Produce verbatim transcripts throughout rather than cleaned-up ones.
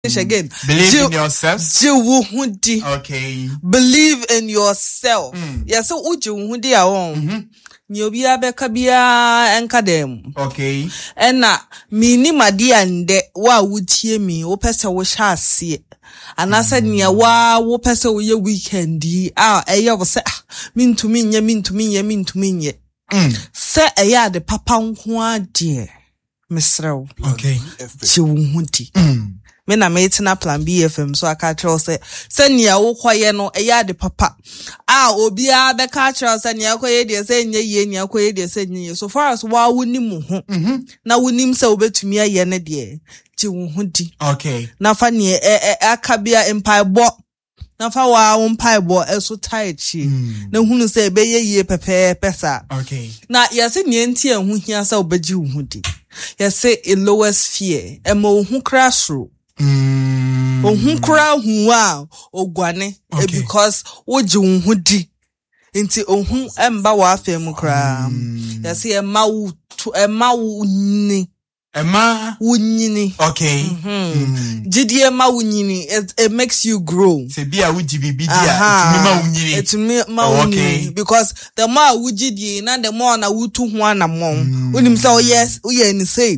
Again, believe Jill, in yourself. Okay. Believe in yourself. Mm. Yes, so uju hundi awon. Nyobia beka bia enka dem. Okay. Ena mini madi ande wa wutie mi wo pese wo sha ase. Anasa nia wa wo pese wo ye weekendi. Ah eye wo se mintumi nye mintumi nye mintumi nye. Mm. Se eye de papa nko ade. Misrew. Okay. Jill hundi. Mm. Me na me tina plan B F M so aka tell say say nia wo koye no eya de papa ah obi a be ka tell say nia koye de say nye ye nia koye de say nye so far as wa woni mu ho na wonim say obetumi aye ne de ji wo ho di okay na fa ne e aka bia empire bo na fa wa wo empire bo eso tai chi na hunu say be ye ye pepe pesa okay na yase ne nti ehun hia say obeji wo ho di yase a lowest fear e mo hu krasro Mm. Ohun kura hu a ogwane okay. Because woji hu di nti ohun emba wa afem kura mm. Yase emma wu emma wu ni emma wu nyini okay mm-hmm. mm. Jidi emma wu nyini it, it makes you grow se bia wu jibi bi dia etumi ma wu nyini etumi ma wu nyini because the more wu jidi na the more na wu tu hu anamon unim say oh yes oh yeah ni say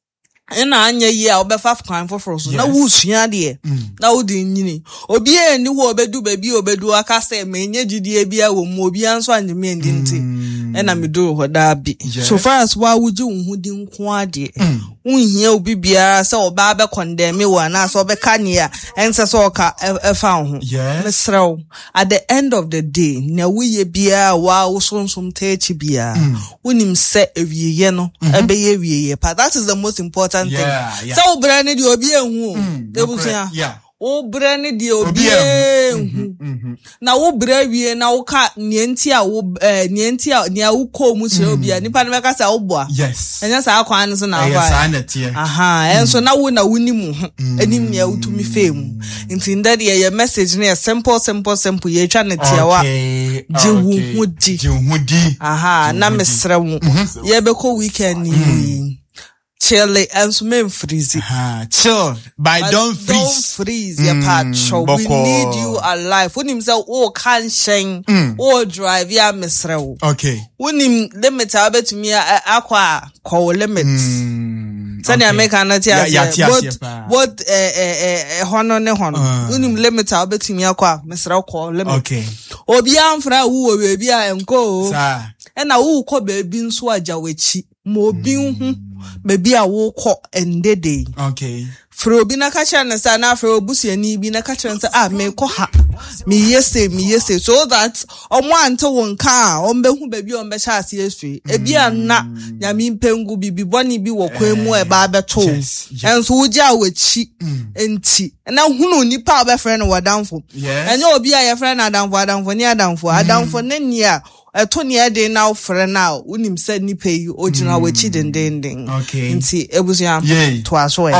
ena anya yi a obefa kwan foforo so na wusua de na wodi nyini obi eni wo obedu baby obedu aka say menye gidie bia wo mu obi anso anyeme ndi nti ena medo ho da bi so far as wa wuji hu di nko ade unhia obi bia say oba be condemn me wa na so obeka ne a ense so oka efa ho mesrew at the end of the day na wuye bia wa wosonsum techi bia unim se ewiye no ebeye wiye pa that is the most important yeah, yeah. So brand di obi ehu ebusia yeah o brand di obi ehu na wo bra wie na wo ka nienti a wo nienti a nia wo ko mu se obi a nipa ne beka sa wo boa yes enya sa akwan no so na wa yes na tie aha enso na wo na woni mu anim nia wo tumi fem nti ndade ye message na simple simple simple ye twa na tia wa ji wo hudi ji hudi aha na mesra wo ye be ko weekend ni chill and swim freeze. Ah, chill, but, but don't freeze. Don't freeze your mm, patrol. We need you alive. When him say, oh, can shine, mm. oh, drive, yeah, misrew. Okay. When him limit, I bet me, aqua, call limits. Send your make another year. What, what, eh, eh, eh, honor, ne honor. When him limit, I bet me, aqua, misrew call limit. Okay. Obian fra, who baby, I am go. Sir. And I will call baby, so I jawechi. Mo bin baby a wo kɔ ende dey okay fro obi na ka kire na sa na fro obusuani bi na ka kire nsa ah me kɔ ha me yese me yese so that omo ante won ka a ombe hu baby ombe cha ase esu ebi anna nyame mpengu bibi boni bi wɔ kwan mu e ba beto enso wo gya wachi enti na hunu nipa obe friend wadanfo enye obi a ye friend adanfo adanfo ni adanfo adanfo ne nia eto ne ade na ofre na unim se nipa yi ogina wachi dendenden okay nti ebusia to aso